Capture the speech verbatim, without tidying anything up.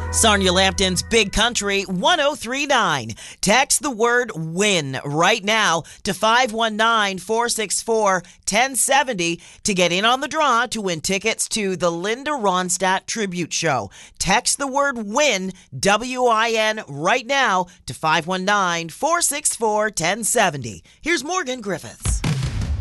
Sarnia Lambton's Big Country one oh three point nine. Text the word WIN right now to five one nine, four six four, one oh seven oh to get in on the draw to win tickets to the Linda Ronstadt Tribute Show. Text the word WIN, W I N, right now to five one nine, four six four, one oh seven oh. Here's Morgan Griffiths.